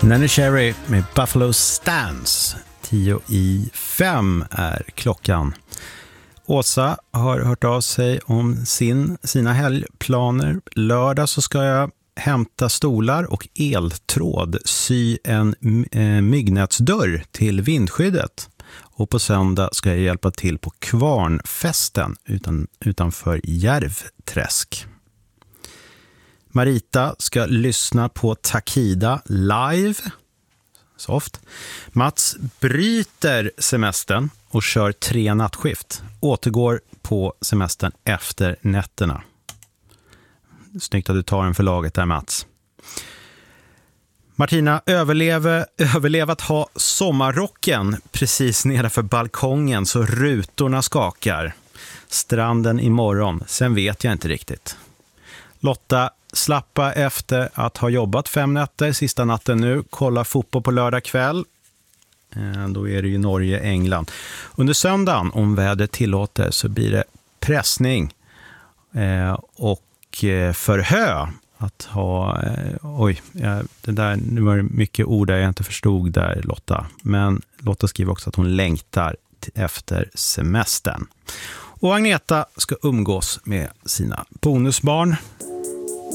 Nanny Cherry med Buffalo Stance. 10:05 är klockan. Åsa har hört av sig om sina helgplaner. Lördag så ska jag hämta stolar och eltråd, sy en myggnätsdörr till vindskyddet. Och på söndag ska jag hjälpa till på Kvarnfesten utanför Järvträsk. Marita ska lyssna på Takida live. Soft. Mats bryter semestern och kör 3 nattskift. Återgår på semestern efter nätterna. Snyggt att du tar en för laget där, Mats. Martina överlevat ha sommarrocken precis nedanför balkongen så rutorna skakar. Stranden imorgon, sen vet jag inte riktigt. Lotta slappa efter att ha jobbat 5 nätter, sista natten nu, kolla fotboll på lördag kväll. Då är det ju Norge, England. Under söndagen, om vädret tillåter, så blir det pressning och förhö. Att ha, nu var det mycket ord där jag inte förstod där, Lotta. Men Lotta skriver också att hon längtar efter semestern. Och Agneta ska umgås med sina bonusbarn.